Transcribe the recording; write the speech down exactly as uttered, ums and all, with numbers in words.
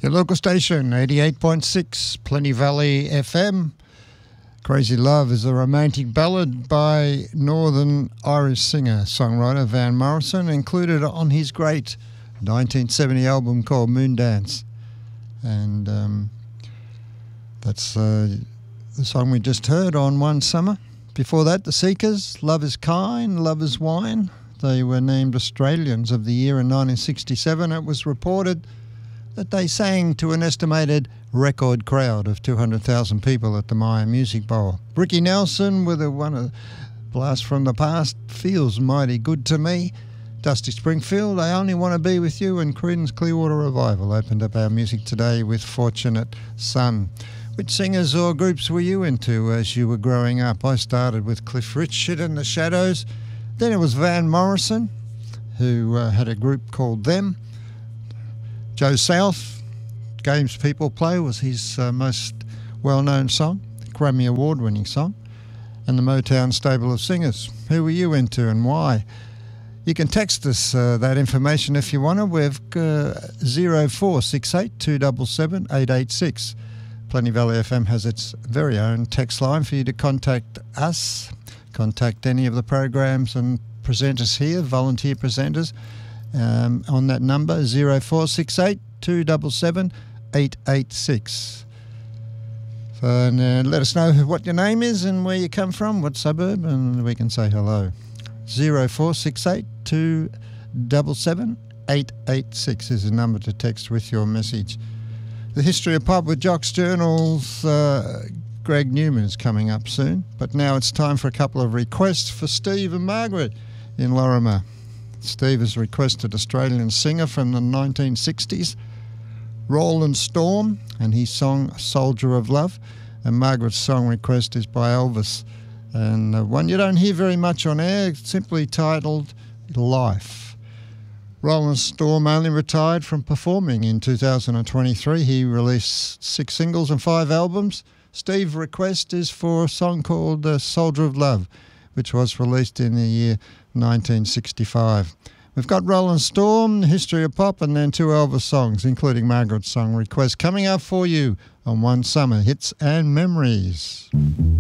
Your local station, eighty-eight point six, Plenty Valley F M. Crazy Love is a romantic ballad by Northern Irish singer-songwriter Van Morrison, included on his great nineteen seventy album called Moondance. And um, that's uh, the song we just heard on One Summer. Before that, The Seekers, Love is Kind, Love is Wine. They were named Australians of the Year in nineteen sixty-seven. It was reported that they sang to an estimated record crowd of two hundred thousand people at the Myer Music Bowl. Ricky Nelson with a one of Blast from the Past, Feels Mighty Good to Me. Dusty Springfield, I Only Want to Be With You, and Creedence Clearwater Revival opened up our music today with Fortunate Son. Which singers or groups were you into as you were growing up? I started with Cliff Richard and the Shadows. Then it was Van Morrison, who uh, had a group called Them. Joe South, Games People Play was his uh, most well-known song, Grammy Award-winning song, and the Motown stable of singers. Who were you into and why? You can text us uh, that information if you want to. We've uh, zero four six eight, two seven seven, eight eight six. Plenty Valley F M has its very own text line for you to contact us, contact any of the programs and presenters here, volunteer presenters. Um, on that number, zero four six eight, two seven seven, eight eight six. So and, uh, let us know what your name is and where you come from, what suburb, and we can say hello. zero four six eight, two seven seven, eight eight six is the number to text with your message. The History of Pop with Jock's Journals, uh, Greg Newman is coming up soon. But now it's time for a couple of requests for Steve and Margaret in Lorimer. Steve has requested Australian singer from the nineteen sixties, Roland Storm, and his song Soldier of Love. And Margaret's song request is by Elvis, and uh, one you don't hear very much on air, simply titled Life. Roland Storm only retired from performing in two thousand twenty-three. He released six singles and five albums. Steve's request is for a song called uh, Soldier of Love, which was released in the year nineteen sixty-five. We've got Roland Storm, History of Pop, and then two Elvis songs, including Margaret's song request, coming up for you on One Summer, Hits and Memories.